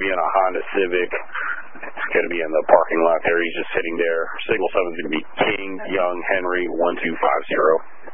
be in a Honda Civic. It's going to be in the parking lot there. He's just sitting there. Signal 7 is going to be King Young Henry 1250.